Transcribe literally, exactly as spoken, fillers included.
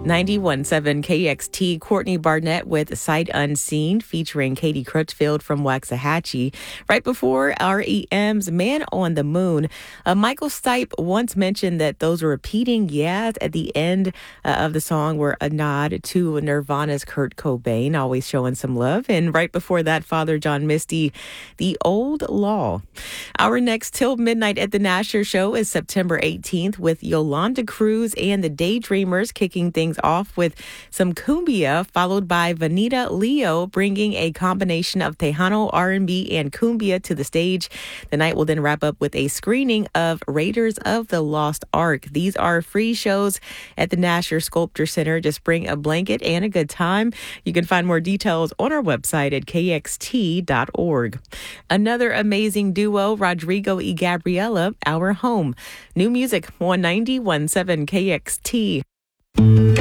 ninety-one point seven K X T, Courtney Barnett with Sight Unseen featuring Katie Crutchfield from Waxahachie. Right before R E M's Man on the Moon, uh, Michael Stipe once mentioned that those repeating yeahs at the end uh, of the song were a nod to Nirvana's Kurt Cobain, always showing some love. And right before that, Father John Misty, The Old Law. Our next Till Midnight at the Nasher show is September eighteenth with Yolanda Cruz and the Daydreamers kicking things off with some cumbia, followed by Vanita Leo bringing a combination of Tejano, R and B, and cumbia to the stage. The night will then wrap up with a screening of Raiders of the Lost Ark. These are free shows at the Nasher Sculpture Center. Just bring a blanket and a good time. You can find more details on our website at K X T dot org. Another amazing duo, Rodrigo y Gabriela, Our Home. New music on ninety-one point seven K X T.